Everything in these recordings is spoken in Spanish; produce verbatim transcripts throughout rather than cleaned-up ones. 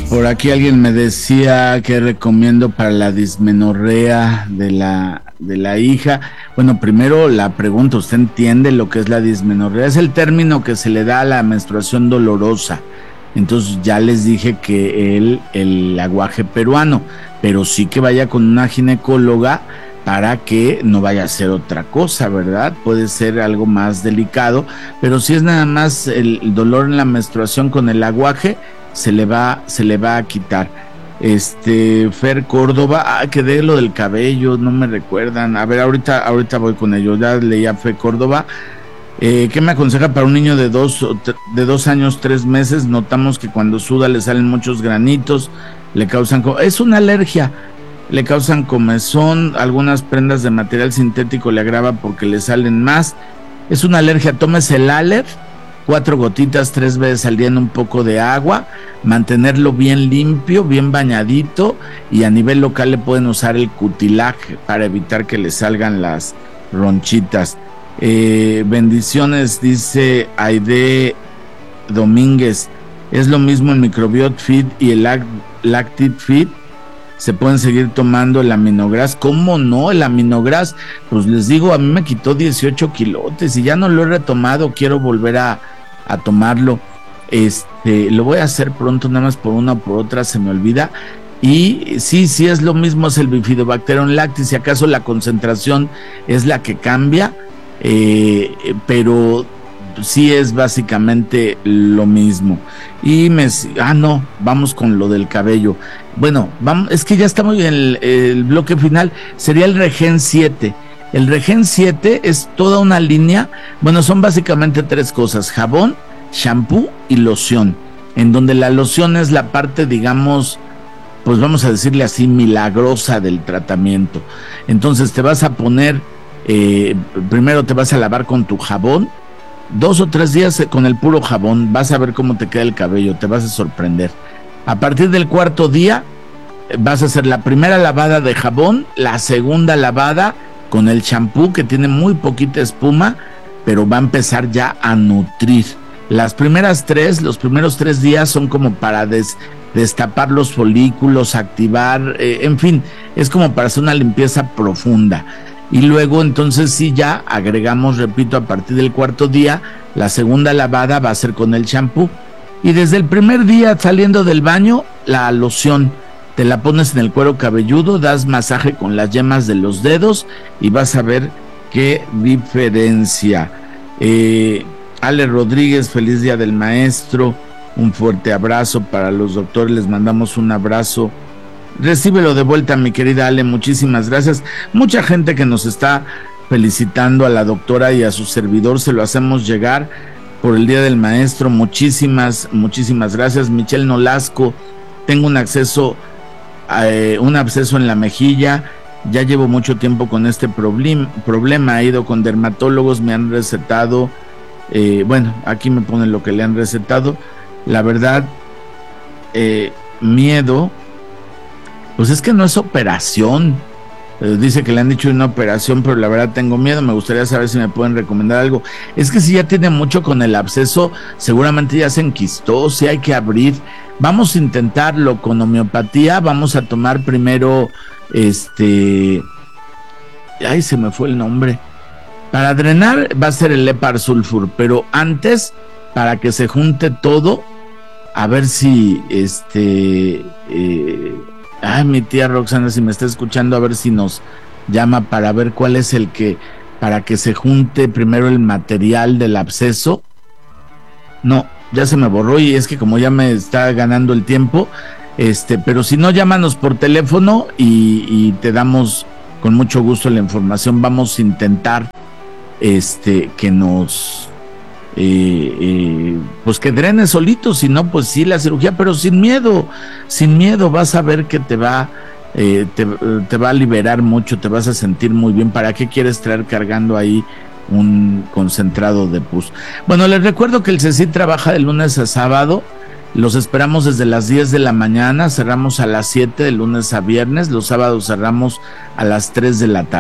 Por aquí alguien me decía que recomiendo para la dismenorrea de la, de la hija. Bueno, primero la pregunta, ¿usted entiende lo que es la dismenorrea? Es el término que se le da a la menstruación dolorosa. Entonces ya les dije que el, el aguaje peruano, pero sí que vaya con una ginecóloga para que no vaya a ser otra cosa, ¿verdad? Puede ser algo más delicado, pero si es nada más el, el dolor en la menstruación con el aguaje, se le va, se le va a quitar. Este, Fer Córdoba, ah, que de lo del cabello, no me recuerdan. A ver, ahorita, ahorita voy con ello. Ya leía Fer Córdoba. Eh, ¿Qué me aconseja para un niño de dos, de dos años, tres meses? Notamos que cuando suda le salen muchos granitos, le causan, es una alergia, le causan comezón, algunas prendas de material sintético le agrava porque le salen más. Es una alergia, tómese el Alef, cuatro gotitas tres veces al día en un poco de agua, mantenerlo bien limpio, bien bañadito, y a nivel local le pueden usar el Cutilac para evitar que le salgan las ronchitas. Eh, bendiciones, dice Aide Domínguez. Es lo mismo el Microbiot Fit y el Lactit Fit. Se pueden seguir tomando el Aminogras. ¿Cómo no? El Aminogras, pues les digo, a mí me quitó dieciocho kilotes y ya no lo he retomado. Quiero volver a, a tomarlo. Este, lo voy a hacer pronto, nada más por una o por otra se me olvida. Y sí, sí es lo mismo, es el Bifidobacterium lactis. Si acaso la concentración es la que cambia, eh, pero sí es básicamente lo mismo. Y me, ah no, vamos con lo del cabello. Bueno, vamos, es que ya estamos en el, el bloque final. Sería el Regen siete. El Regen siete es toda una línea. Bueno, son básicamente tres cosas: jabón, shampoo y loción, en donde la loción es la parte, digamos, pues vamos a decirle así, milagrosa del tratamiento. Entonces te vas a poner, eh, primero te vas a lavar con tu jabón, dos o tres días con el puro jabón, vas a ver cómo te queda el cabello, te vas a sorprender. A partir del cuarto día vas a hacer la primera lavada de jabón, la segunda lavada con el champú, que tiene muy poquita espuma, pero va a empezar ya a nutrir. Las primeras tres, los primeros tres días son como para des, destapar los folículos, activar, eh, en fin, es como para hacer una limpieza profunda. Y luego entonces sí ya agregamos, repito, a partir del cuarto día, la segunda lavada va a ser con el champú. Y desde el primer día saliendo del baño, la loción, te la pones en el cuero cabelludo, das masaje con las yemas de los dedos y vas a ver qué diferencia. Eh, Ale Rodríguez, feliz día del maestro, un fuerte abrazo para los doctores, les mandamos un abrazo. Recíbelo de vuelta, mi querida Ale, muchísimas gracias. Mucha gente que nos está felicitando a la doctora y a su servidor, se lo hacemos llegar por el Día del Maestro. Muchísimas, muchísimas gracias. Michelle Nolasco, tengo un acceso, eh, un absceso en la mejilla, ya llevo mucho tiempo con este problem, problema, he ido con dermatólogos, me han recetado, eh, bueno, aquí me ponen lo que le han recetado, la verdad, eh, miedo, pues es que no es operación. Eh, dice que le han dicho una operación, pero la verdad tengo miedo. Me gustaría saber si me pueden recomendar algo. Es que si ya tiene mucho con el absceso, seguramente ya se enquistó, si hay que abrir. Vamos a intentarlo con homeopatía. Vamos a tomar primero este, ay, se me fue el nombre. Para drenar va a ser el Lepar Sulfur, pero antes, para que se junte todo, a ver si este eh, ay, mi tía Roxana, si me está escuchando, a ver si nos llama para ver cuál es el que, para que se junte primero el material del absceso. No, ya se me borró y es que como ya me está ganando el tiempo, este, pero si no, llámanos por teléfono y, y te damos con mucho gusto la información. Vamos a intentar este, que nos... Eh, eh, pues que drene solito, si no, pues sí, la cirugía, pero sin miedo, sin miedo, vas a ver que te va, eh, te, te va a liberar mucho, te vas a sentir muy bien. ¿Para qué quieres traer cargando ahí un concentrado de pus? Bueno, les recuerdo que el CECIT trabaja de lunes a sábado, los esperamos desde las diez de la mañana, cerramos a las siete de lunes a viernes, los sábados cerramos a las tres de la tarde.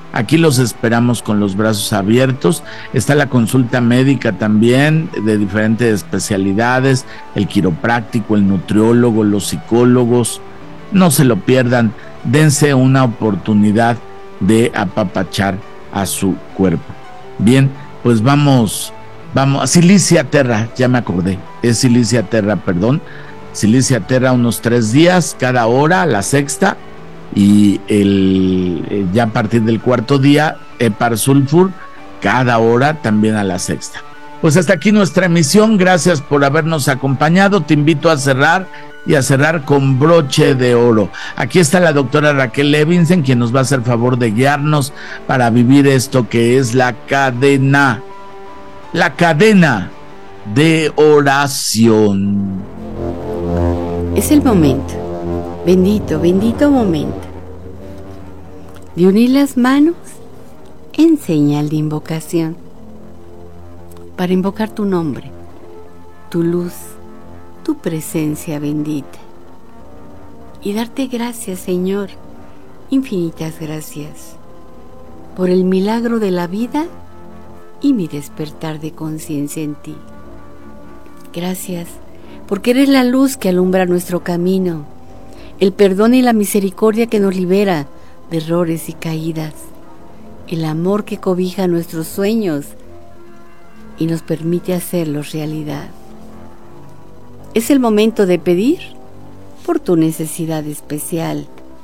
Aquí los esperamos con los brazos abiertos. Está la consulta médica también de diferentes especialidades, el quiropráctico, el nutriólogo, los psicólogos. No se lo pierdan, dense una oportunidad de apapachar a su cuerpo. Bien, pues vamos, vamos a Cilicia Terra, ya me acordé, es Cilicia Terra, perdón. Cilicia Terra unos tres días cada hora, la sexta, y el, ya a partir del cuarto día, Hepar Sulfur, cada hora también a la sexta. Pues hasta aquí nuestra emisión, gracias por habernos acompañado, te invito a cerrar y a cerrar con broche de oro. Aquí está la doctora Raquel Levinson, quien nos va a hacer favor de guiarnos para vivir esto que es la cadena, la cadena de oración. Es el momento, bendito, bendito momento, de unir las manos en señal de invocación, para invocar tu nombre, tu luz, tu presencia bendita, y darte gracias, Señor, infinitas gracias, por el milagro de la vida y mi despertar de conciencia en ti. Gracias, porque eres la luz que alumbra nuestro camino, el perdón y la misericordia que nos libera de errores y caídas, el amor que cobija nuestros sueños y nos permite hacerlos realidad. Es el momento de pedir por tu necesidad especial,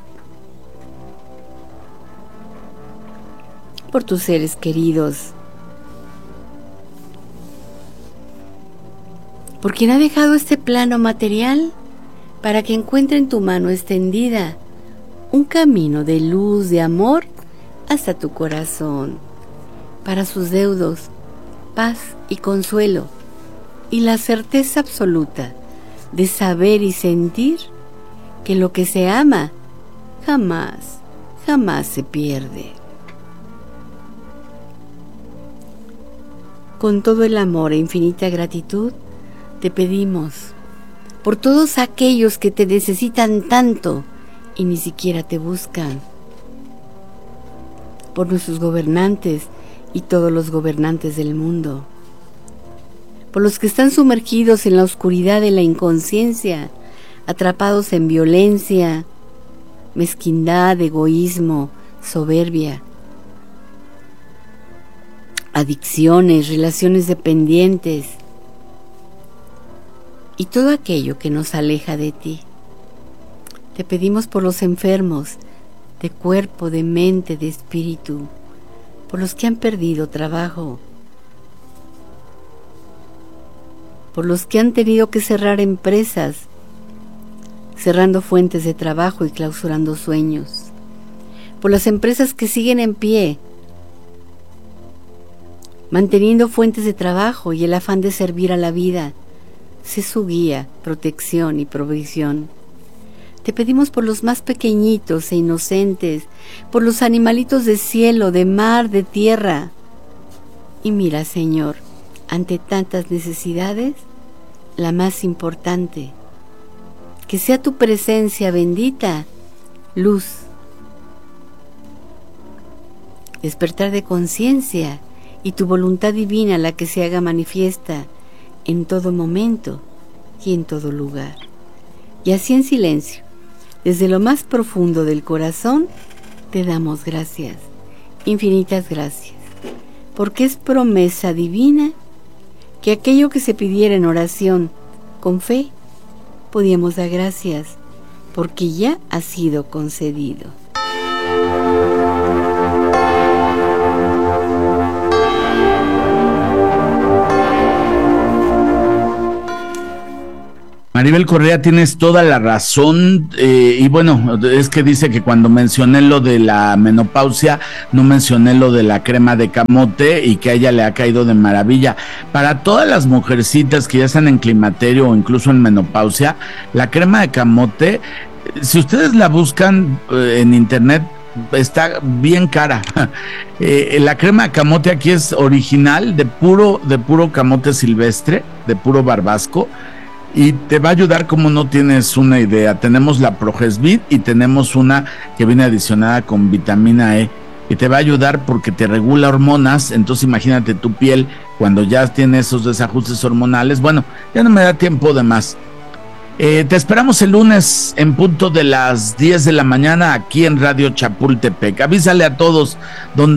por tus seres queridos, por quien ha dejado este plano material para que encuentre en tu mano extendida un camino de luz, de amor hasta tu corazón, para sus deudos, paz y consuelo, y la certeza absoluta de saber y sentir que lo que se ama jamás, jamás se pierde. Con todo el amor e infinita gratitud, te pedimos por todos aquellos que te necesitan tanto y ni siquiera te buscan, por nuestros gobernantes y todos los gobernantes del mundo, por los que están sumergidos en la oscuridad de la inconsciencia, atrapados en violencia, mezquindad, egoísmo, soberbia, adicciones, relaciones dependientes y todo aquello que nos aleja de ti. Te pedimos por los enfermos de cuerpo, de mente, de espíritu, por los que han perdido trabajo, por los que han tenido que cerrar empresas, cerrando fuentes de trabajo y clausurando sueños, por las empresas que siguen en pie, manteniendo fuentes de trabajo y el afán de servir a la vida. Sé su guía, protección y provisión. Te pedimos por los más pequeñitos e inocentes, por los animalitos de cielo, de mar, de tierra. Y mira, Señor, ante tantas necesidades, la más importante, que sea tu presencia bendita, luz, despertar de conciencia y tu voluntad divina la que se haga manifiesta en todo momento y en todo lugar. Y así en silencio, desde lo más profundo del corazón, te damos gracias, infinitas gracias, porque es promesa divina que aquello que se pidiera en oración con fe, podíamos dar gracias, porque ya ha sido concedido. Maribel Correa, tienes toda la razón, eh, y bueno, es que dice que cuando mencioné lo de la menopausia, no mencioné lo de la crema de camote y que a ella le ha caído de maravilla. Para todas las mujercitas que ya están en climaterio o incluso en menopausia, la crema de camote, si ustedes la buscan eh, en internet, está bien cara. Eh, la crema de camote aquí es original, de puro, de puro camote silvestre, de puro barbasco, y te va a ayudar como no tienes una idea. Tenemos la Progesvid y tenemos una que viene adicionada con vitamina E. y te va a ayudar porque te regula hormonas. Entonces imagínate tu piel cuando ya tiene esos desajustes hormonales. Bueno, ya no me da tiempo de más. Eh, te esperamos el lunes en punto de las diez de la mañana aquí en Radio Chapultepec. Avísale a todos donde